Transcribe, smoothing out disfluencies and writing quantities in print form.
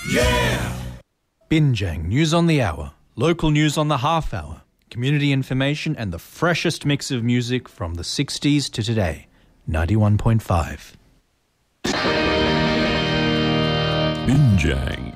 Yeah! Binjang News on the Hour. Local news on the half hour. Community information and the freshest mix of music from the 60s to today. 91.5. Binjang.